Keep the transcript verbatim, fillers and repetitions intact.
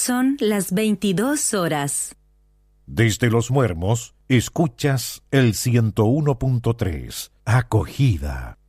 Son las veintidós horas. Desde Los Muermos, escuchas el ciento uno punto tres, Acogida.